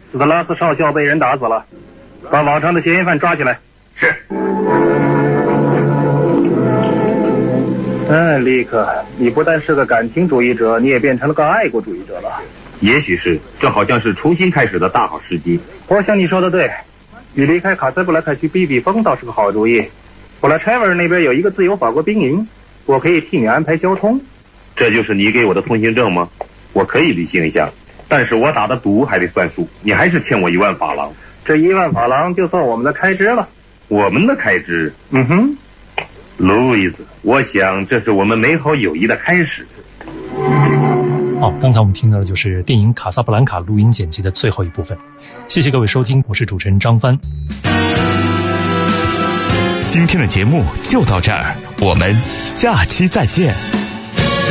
斯特拉斯少校被人打死了，把网上的嫌疑犯抓起来。 是。 利克，你不但是个感情主义者，你也变成了个爱国主义者了。 也许是，这好像是重新开始的大好时机。 我想你说的对，你离开卡塞布莱克去避避风倒是个好主意。布拉柴维尔那边有一个自由法国兵营，我可以替你安排交通。 这就是你给我的通行证吗？我可以履行一下，但是我打的赌还得算数，你还是欠我1万法郎。 这1万法郎就算我们的开支了。 我们的开支？路易斯，我想这是我们美好友谊的开始。 好，刚才我们听到的就是电影《卡萨布兰卡》录音剪辑的最后一部分。谢谢各位收听，我是主持人张帆。 今天的节目就到这儿，我们下期再见。